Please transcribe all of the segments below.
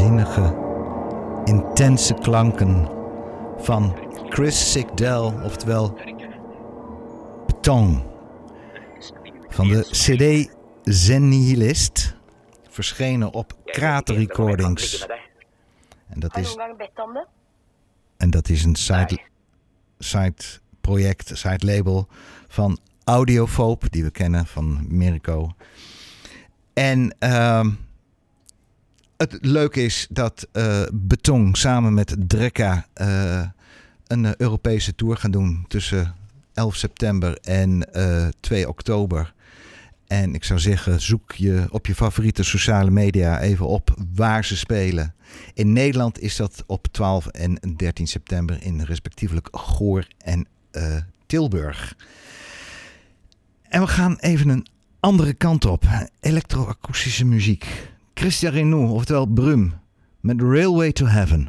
waanzinnige, intense klanken van Chris Sigdell, oftewel Beton. Van de CD Zen Nihilist, verschenen op Krater Recordings. En dat is een side label van Audiophobe, die we kennen van Mirko. En het leuke is dat Beton samen met Drekka een Europese tour gaan doen tussen 11 september en 2 oktober. En ik zou zeggen, zoek je op je favoriete sociale media even op waar ze spelen. In Nederland is dat op 12 en 13 september in respectievelijk Goor en Tilburg. En we gaan even een andere kant op. Elektroakoestische muziek. Christian Renaud, oftewel Brum, met Railway to Heaven.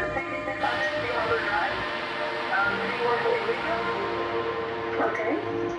Okay.